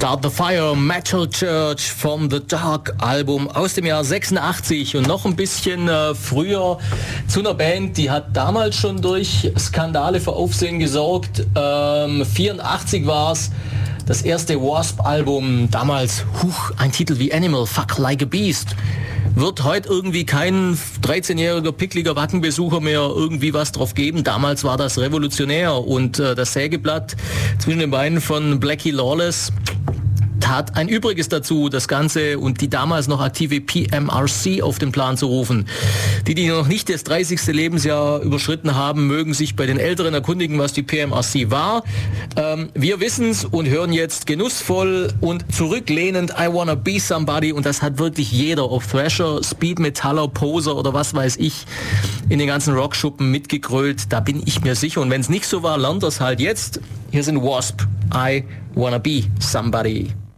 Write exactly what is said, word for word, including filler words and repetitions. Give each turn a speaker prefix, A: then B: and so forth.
A: Start the Fire, Metal Church vom The Dark Album aus dem Jahr sechsundachtzig und noch ein bisschen äh, früher zu einer Band, die hat damals schon durch Skandale für Aufsehen gesorgt. Ähm, vierundachtzig war es. Das erste Wasp-Album, damals, huch, ein Titel wie Animal, Fuck Like a Beast. Wird heute irgendwie kein dreizehnjähriger, pickliger Wackenbesucher mehr irgendwie was drauf geben. Damals war das revolutionär und äh, das Sägeblatt zwischen den Beinen von Blackie Lawless tat ein Übriges dazu, das Ganze und die damals noch aktive P M R C auf den Plan zu rufen. Die, die noch nicht das dreißigste Lebensjahr überschritten haben, mögen sich bei den Älteren erkundigen, was die P M R C war. Ähm, wir wissen's und hören jetzt genussvoll und zurücklehnend I Wanna Be Somebody und das hat wirklich jeder, ob Thrasher, Speed Metaller, Poser oder was weiß ich, in den ganzen Rockschuppen mitgegrölt, da bin ich mir sicher. Und wenn es nicht so war, lernt das halt jetzt. Hier sind Wasp, I Wanna Be Somebody.